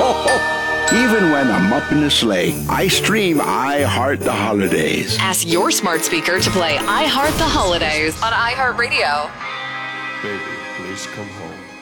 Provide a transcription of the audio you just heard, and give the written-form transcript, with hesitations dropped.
Even when I'm up in the sleigh, I stream I Heart the Holidays. Ask your smart speaker to play I Heart the Holidays on iHeartRadio. Baby, please come home.